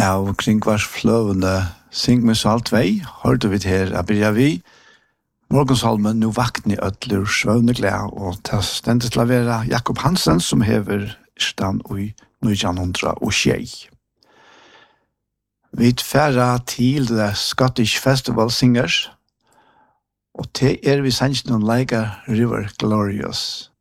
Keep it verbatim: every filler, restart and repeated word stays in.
av kringvarsfløvende Syng med salt vei, hørte vi til her, jeg vi. Morgonsalmen, nå vakne ødler svøvneglede, og det stendet til å være Jakob Hansen, som hever stand i nitjan hundra og tjei. Vi tfæra til The Scottish Festival Singers, og til er vi sannsyn om Like River Glorious.